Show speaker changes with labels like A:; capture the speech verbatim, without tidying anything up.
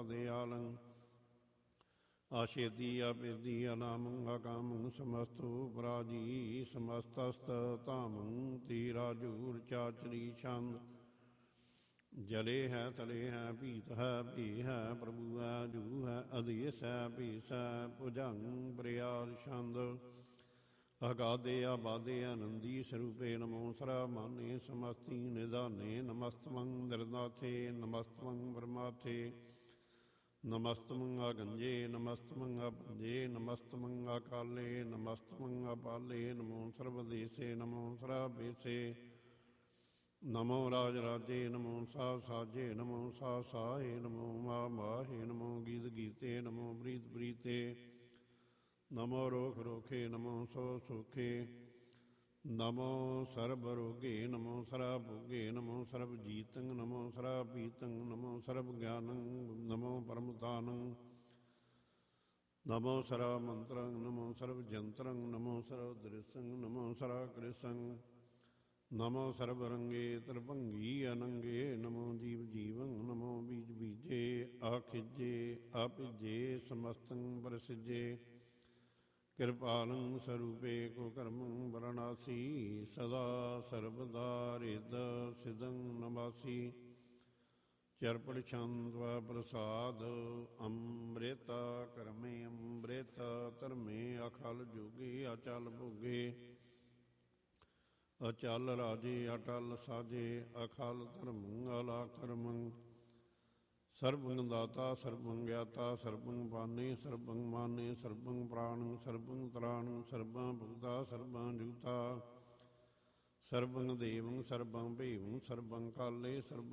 A: दयालं आशेदी आपेदी अनामं अकामं समस्तो पराजी समस्तस्ततामं तीराजूर चाचरी छंद जले है तले है पीत है भी है प्रभु है जू है अधीस है पीस है भुजंग प्रयाद छंद अगाधे आबादे आनंदी स्वरूपे नमो सरा माने समस्ति निदाने नमस्तमं निर्नाथे नमस्तमं ब्रह्माथे नमस्तमं अगंजे नमस्तमं अपंजे नमस्तमं अकाले नमस्तमं अपाले नमो सर्वदेशे नमो सराबेसे नमो राज राजे नमो सा साजे नमो सा साहे नमो मा माहे नमो गीत गीते नमो प्रीत प्रीते नमो रोख रोखे नमो सो सुखे नमो सर्व रोगे नमो सरा भोगे नमो सर्व जीतं नमो सरा पीतं नमो सर्व ज्ञानं नमो परमतानं नमो सरा मंत्रं नमो सर्व जंत्रं नमो सर्व दृश्यं नमो सरा कृशं नमो सर्वरंगे त्रिभंगी अनंगे नमो जीव जीवं नमो बीज बीजे आखिजे आपिजे समस्तं प्रसिजे कृपालं स्वरूपे को कर्मं वरणासी सदा सर्वदा हृद सिदं नमासी चरपड़ छंद प्रसाद अमृता कर्मे अमृत धर्मे अखल जोगे अचल भोगे अचल राजे अटल साजे अखल धर्म अला कर्मं सर्वं दाता सर्वं ज्ञाता सर्वं पाने सर्वं माने सर्वं प्राणं सर्वं त्राणं सर्वं भुक्ता सर्वं जुक्ता सर्वं देवं सर्वं भेवं सर्वं काले सर्वं